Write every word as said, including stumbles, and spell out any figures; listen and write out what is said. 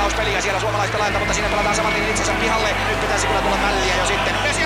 palauspeliä siellä suomalaista laita, mutta siinä pelataan saman tien itsensä pihalle. Nyt pitäisi kyllä tulla mälliä jo sitten.